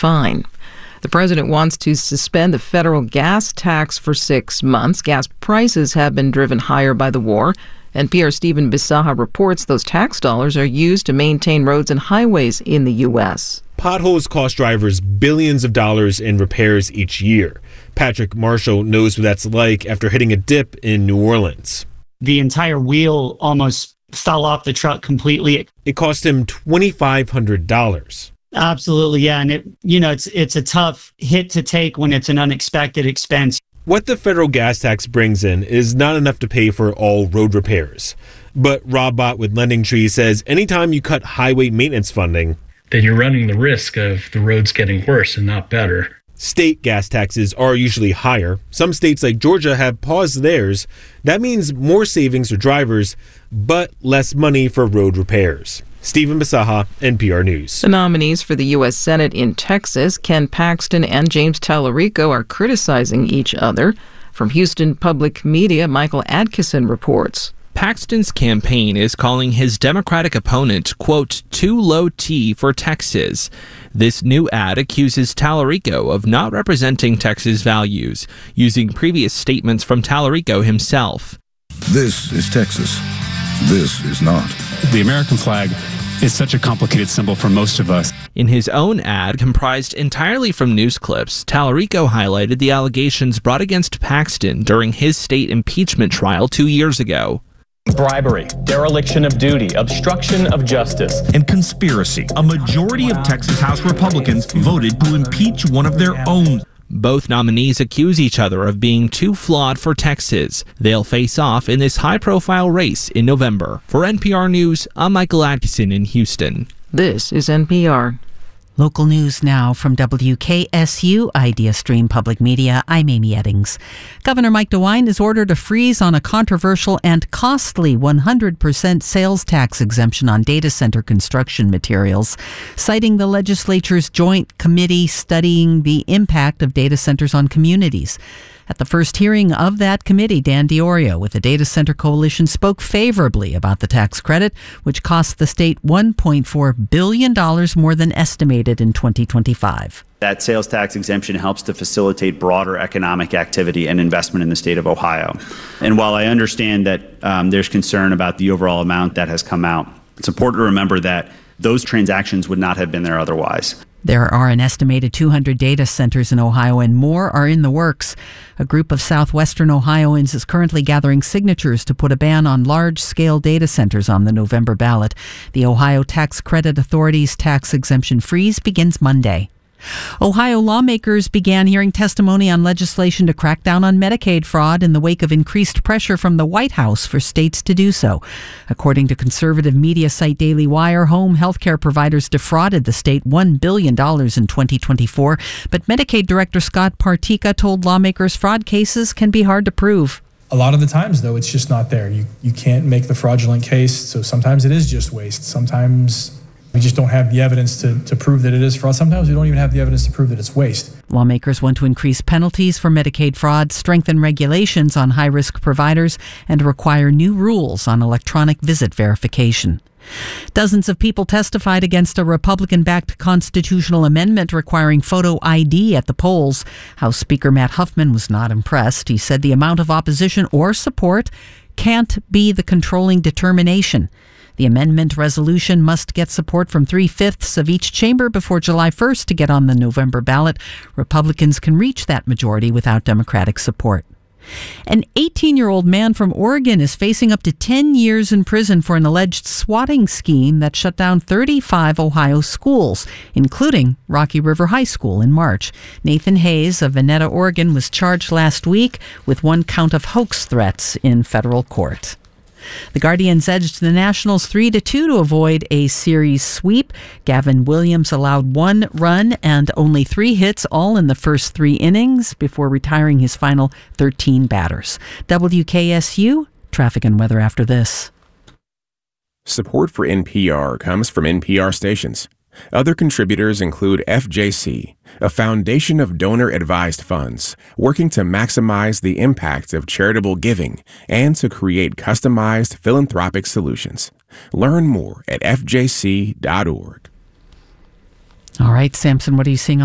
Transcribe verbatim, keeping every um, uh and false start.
fine. The president wants to suspend the federal gas tax for six months. Gas prices have been driven higher by the war. N P R's Stephen Bisaha reports those tax dollars are used to maintain roads and highways in the U S. Potholes cost drivers billions of dollars in repairs each year. Patrick Marshall knows what that's like after hitting a dip in New Orleans. The entire wheel almost fell off the truck completely. It cost him two thousand five hundred dollars. Absolutely, yeah. And, it, you know, it's it's a tough hit to take when it's an unexpected expense. What the federal gas tax brings in is not enough to pay for all road repairs. But Rob Bott with Lending Tree says anytime you cut highway maintenance funding, then you're running the risk of the roads getting worse and not better. State gas taxes are usually higher. Some states like Georgia have paused theirs. That means more savings for drivers, but less money for road repairs. Stephen Bisaha, N P R News. The nominees for the U S Senate in Texas, Ken Paxton and James Tallarico, are criticizing each other. From Houston Public Media, Michael Adkison reports. Paxton's campaign is calling his Democratic opponent, quote, too low T for Texas. This new ad accuses Tallarico of not representing Texas values, using previous statements from Tallarico himself. This is Texas. This is not. The American flag is such a complicated symbol for most of us. In his own ad, comprised entirely from news clips, Tallarico highlighted the allegations brought against Paxton during his state impeachment trial two years ago. Bribery, dereliction of duty, obstruction of justice, and conspiracy. A majority of Texas House Republicans voted to impeach one of their own. Both nominees accuse each other of being too flawed for Texas. They'll face off in this high-profile race in November. For N P R News, I'm Michael Atkinson in Houston. This is N P R. Local news now from W K S U Idea Stream Public Media. I'm Amy Eddings. Governor Mike DeWine has ordered a freeze on a controversial and costly one hundred percent sales tax exemption on data center construction materials, citing the legislature's joint committee studying the impact of data centers on communities. At the first hearing of that committee, Dan Diorio with the Data Center Coalition spoke favorably about the tax credit, which cost the state one point four billion dollars more than estimated in twenty twenty-five. That sales tax exemption helps to facilitate broader economic activity and investment in the state of Ohio. And while I understand that um, there's concern about the overall amount that has come out, it's important to remember that those transactions would not have been there otherwise. There are an estimated two hundred data centers in Ohio, and more are in the works. A group of southwestern Ohioans is currently gathering signatures to put a ban on large-scale data centers on the November ballot. The Ohio Tax Credit Authority's tax exemption freeze begins Monday. Ohio lawmakers began hearing testimony on legislation to crack down on Medicaid fraud in the wake of increased pressure from the White House for states to do so. According to conservative media site Daily Wire, home health care providers defrauded the state one billion dollars in twenty twenty-four, but Medicaid Director Scott Partika told lawmakers fraud cases can be hard to prove. A lot of the times, though, it's just not there. You, you can't make the fraudulent case, so sometimes it is just waste. Sometimes we just don't have the evidence to, to prove that it is fraud. Sometimes we don't even have the evidence to prove that it's waste. Lawmakers want to increase penalties for Medicaid fraud, strengthen regulations on high-risk providers, and require new rules on electronic visit verification. Dozens of people testified against a Republican-backed constitutional amendment requiring photo I D at the polls. House Speaker Matt Huffman was not impressed. He said the amount of opposition or support can't be the controlling determination. The amendment resolution must get support from three-fifths of each chamber before July first to get on the November ballot. Republicans can reach that majority without Democratic support. An eighteen-year-old man from Oregon is facing up to ten years in prison for an alleged swatting scheme that shut down thirty-five Ohio schools, including Rocky River High School in March. Nathan Hayes of Veneta, Oregon, was charged last week with one count of hoax threats in federal court. The Guardians edged the Nationals three to two to avoid a series sweep. Gavin Williams allowed one run and only three hits, all in the first three innings, before retiring his final thirteen batters. W K S U, traffic and weather after this. Support for N P R comes from N P R stations. Other contributors include F J C, a foundation of donor-advised funds working to maximize the impact of charitable giving and to create customized philanthropic solutions. Learn more at F J C dot org. All right, Samson, what are you seeing